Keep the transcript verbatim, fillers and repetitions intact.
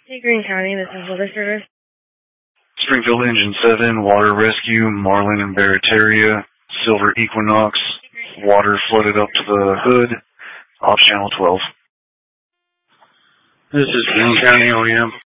Hey, Greene County, this is Weather Service. Springfield Engine seven, Water Rescue, Marlin and Barataria, Silver Equinox, water flooded up to the hood, off channel twelve. This is Greene County O E M.